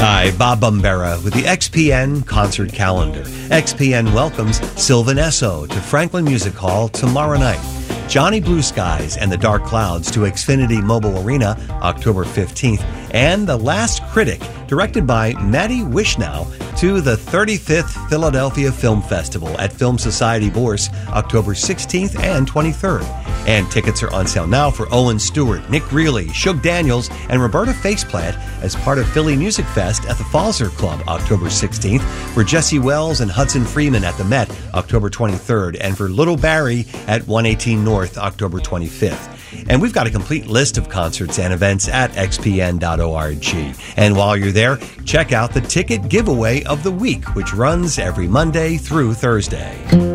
Hi, Bob Bumbera with the XPN concert calendar. XPN welcomes Sylvan Esso to Franklin Music Hall tomorrow night. Johnny Blue Skies and the Dark Clouds to Xfinity Mobile Arena October 15th. And The Last Critic, directed by Matty Wishnow, to the 35th Philadelphia Film Festival at Film Society Bourse October 16th and 23rd. And tickets are on sale now for Owen Stewart, Nick Greeley, Shug Daniels, and Roberta Faceplant as part of Philly Music Fest at the Falzer Club October 16th, for Jesse Wells and Hudson Freeman at the Met October 23rd, and for Little Barry at 118 North October 25th. And we've got a complete list of concerts and events at xpn.org. And while you're there, check out the ticket giveaway of the week, which runs every Monday through Thursday.